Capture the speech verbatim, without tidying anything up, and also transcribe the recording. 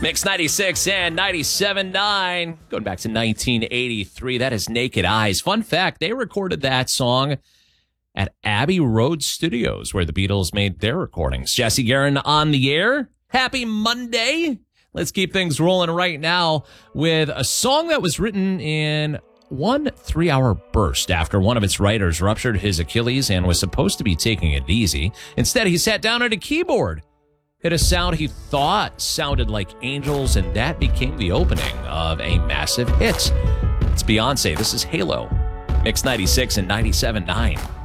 Mix ninety-six and ninety-seven point nine. Going back to nineteen eighty-three, that is Naked Eyes. Fun fact, they recorded that song at Abbey Road Studios, where the Beatles made their recordings. Jesse Guerin on the air. Happy Monday. Let's keep things rolling right now with a song that was written in one three-hour burst after one of its writers ruptured his Achilles and was supposed to be taking it easy. Instead, he sat down at a keyboard, hit a sound he thought sounded like angels, and that became the opening of a massive hit. It's Beyonce. This is Halo. Mix ninety-six and ninety-seven point nine.